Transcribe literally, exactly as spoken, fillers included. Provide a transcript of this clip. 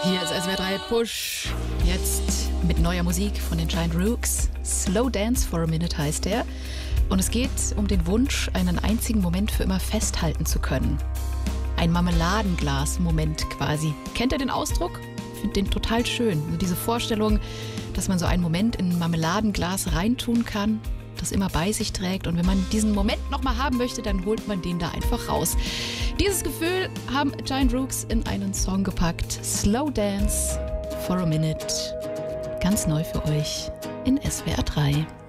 Hier ist S W R drei Push. Jetzt mit neuer Musik von den Giant Rooks. Slow Dance for a Minute heißt der. Und es geht um den Wunsch, einen einzigen Moment für immer festhalten zu können. Ein Marmeladenglas-Moment quasi. Kennt ihr den Ausdruck? Ich finde den total schön. Also diese Vorstellung, dass man so einen Moment in ein Marmeladenglas reintun kann, das immer bei sich trägt. Und wenn man diesen Moment nochmal haben möchte, dann holt man den da einfach raus. Dieses Gefühl haben Giant Rooks in einen Song gepackt. Slow Dance for a Minute. Ganz neu für euch in S W R drei.